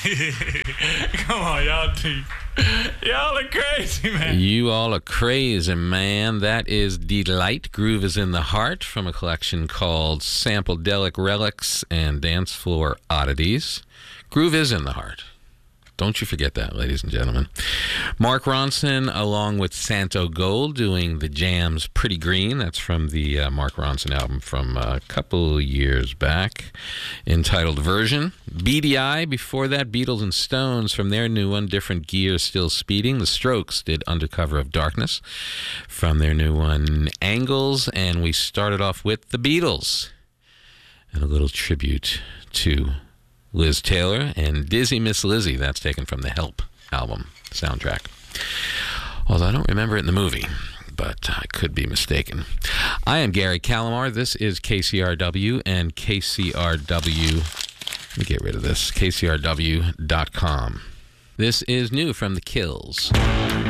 Come on, y'all are crazy, man. You all are crazy, man. That is Delight. Groove is in the Heart from a collection called Sampledelic Relics and Dance Floor Oddities. Groove is in the heart. Don't you forget that, ladies and gentlemen. Mark Ronson, along with Santo Gold, doing the Jam's Pretty Green. That's from the Mark Ronson album from a couple years back, entitled Version. BDI, before that, Beatles and Stones from their new one, Different Gear, Still Speeding. The Strokes did Undercover of Darkness from their new one, Angles. And we started off with the Beatles and a little tribute to Liz Taylor and Dizzy Miss Lizzy. That's taken from the Help album soundtrack. Although I don't remember it in the movie, but I could be mistaken. I am Gary Calamar. This is KCRW and KCRW. Let me get rid of this. KCRW.com. This is new from The Kills.